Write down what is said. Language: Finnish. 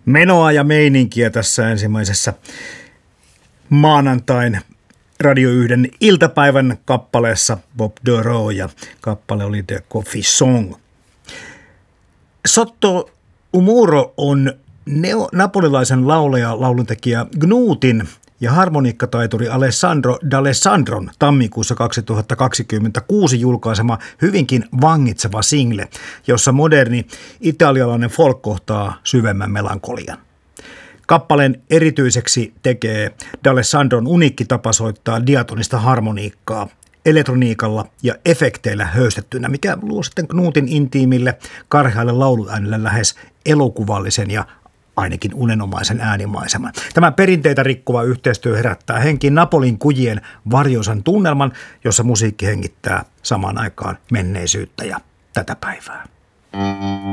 Menoa ja meininkiä tässä ensimmäisessä maanantain Radio 1 iltapäivän kappaleessa Bob Dorough, ja kappale oli The Coffee Song. Sotto Umuro on napolilaisen laulaja, lauluntekijä Gnutin ja harmoniikkataituri Alessandro D'Alessandron tammikuussa 2026 julkaisema hyvinkin vangitseva single, jossa moderni italialainen folk kohtaa syvemmän melankolian. Kappaleen erityiseksi tekee D'Alessandron uniikki tapa soittaa diatonista harmoniikkaa elektroniikalla ja efekteillä höystettynä, mikä luo sitten Knutin intiimille karhealle lauluäänelle lähes elokuvallisen ja ainakin unenomaisen äänimaiseman. Tämä perinteitä rikkova yhteistyö herättää henkiin Napolin kujien varjoisan tunnelman, jossa musiikki hengittää samaan aikaan menneisyyttä ja tätä päivää.